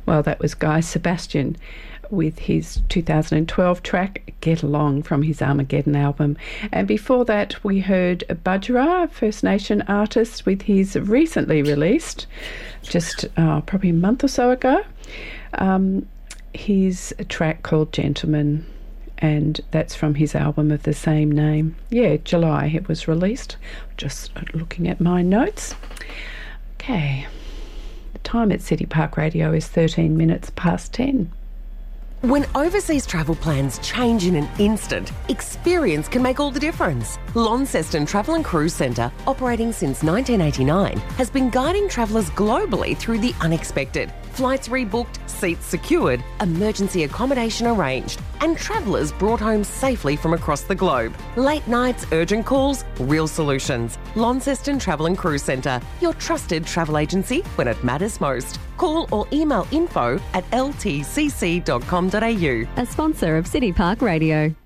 Well, that was Guy Sebastian with his 2012 track Get Along from his Armageddon album. And before that we heard Budgerah, First Nation artist, with his recently released, just probably a month or so ago, his track called Gentleman, and that's from his album of the same name. Yeah, July it was released. Just looking at my notes. Okay. The time at City Park Radio is 13 minutes past 10. When overseas travel plans change in an instant, experience can make all the difference. Launceston Travel and Cruise Centre, operating since 1989, has been guiding travellers globally through the unexpected. Flights rebooked, seats secured, emergency accommodation arranged, and travellers brought home safely from across the globe. Late nights, urgent calls, real solutions. Launceston Travel and Cruise Centre, your trusted travel agency when it matters most. Call or email info@ltcc.com.au. A sponsor of City Park Radio.